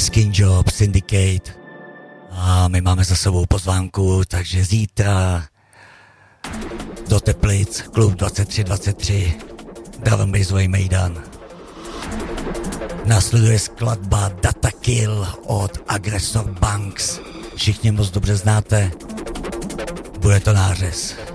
Skin Job, Syndicate. A my máme za sebou pozvánku, takže zítra do Teplic, klub 2323, Drum Bassový Mejdan. Následuje skladba Data Kill od Aggressor Banks. Všichni moc dobře znáte. Bude to nářez.